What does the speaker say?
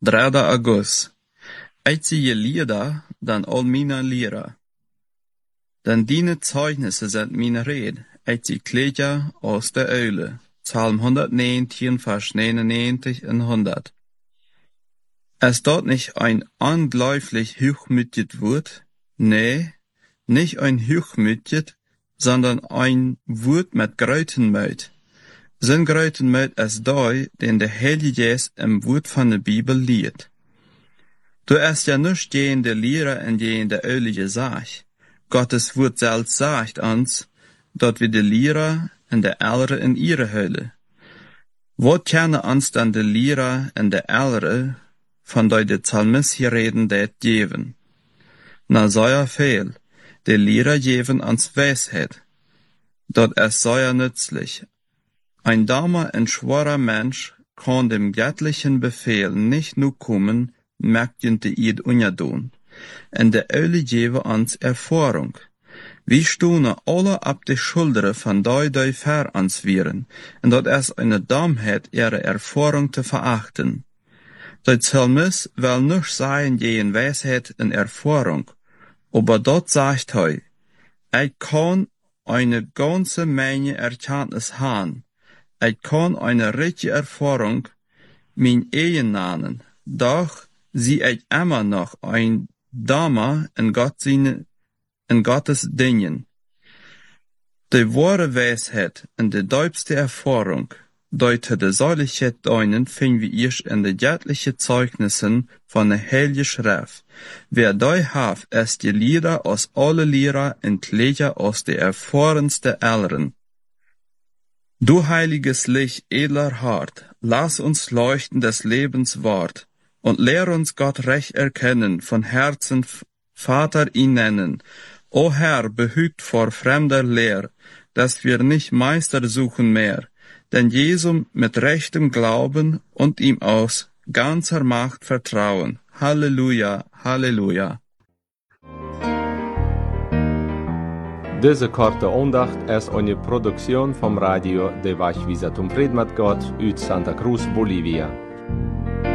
3. august. Zie je lieder, dan al mina lira. Dan dine Zeugnisse sind meine Rede, zie Kledja aus der Eule. Psalm 119, Vers 99 und 100. Es dort nicht ein anläuflich hochmütiges Wort? Nee, nicht ein hochmütiges, sondern ein Wort mit Grötenmut. Sein Grötenmut ist da, den der Heilige Geist im Wort von der Bibel liert. Du ist ja nicht jeden der Lehrer und jeden der Ölige sagt. Gottes Wort selbst sagt uns, dort wir die Lehrer und der Ältere in ihre Hölle. Wo können uns dann die Lehrer und der Ältere, von der der Psalmist hier reden, det geben? Na, so ja viel. Die Lehrer geben uns Weisheit. Dort ist so ja nützlich. Ein dummer und schwacher Mensch kann dem göttlichen Befehl nicht nur kommen, merkt die Eid unjadun. Und der Öle gebe uns Erfahrung. Wir stehen alle ab die Schulter von die ver uns wären, und dort ist eine Dummheit, ihre Erfahrung zu verachten. Der Psalmist will nicht sagen, gegen Weisheit und Erfahrung, aber dort sagt ich kann eine ganze Menge Erkenntnis haben, ich kann eine richtige Erfahrung mein Ehen nennen, doch sie ich immer noch ein Dummer in Gottes Dingen. Die wahre Weisheit und die deubste Erfahrung, deute die Säuligkeit deinen, finden wir erst in den göttlichen Zeugnissen von der Heiligen Schrift. Wer deu hat, ist die Lehrer aus alle Lehrer und Kläger aus der erfahrensten Älteren. Du heiliges Licht edler Hart, lass uns leuchten des Lebens Wort und lehr uns Gott recht erkennen, von Herzen Vater ihn nennen. O Herr, behüt vor fremder Lehr, dass wir nicht Meister suchen mehr, denn Jesum mit rechtem Glauben und ihm aus ganzer Macht vertrauen. Halleluja, Halleluja. Deze korte aandacht is eine Produktion vom Radio de Wachwisatum Friedmat Gott uit Santa Cruz, Bolivia.